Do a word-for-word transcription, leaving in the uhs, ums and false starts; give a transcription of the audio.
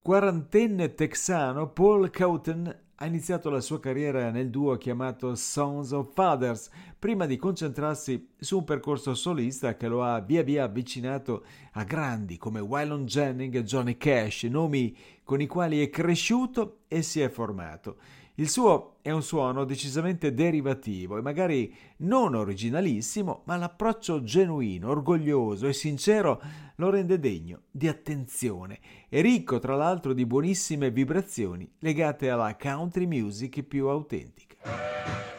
Quarantenne texano, Paul Cowten ha iniziato la sua carriera nel duo chiamato Sons of Fathers, prima di concentrarsi su un percorso solista che lo ha via via avvicinato a grandi come Waylon Jennings e Johnny Cash, nomi con i quali è cresciuto e si è formato. Il suo è un suono decisamente derivativo e magari non originalissimo, ma l'approccio genuino, orgoglioso e sincero lo rende degno di attenzione e ricco tra l'altro di buonissime vibrazioni legate alla country music più autentica.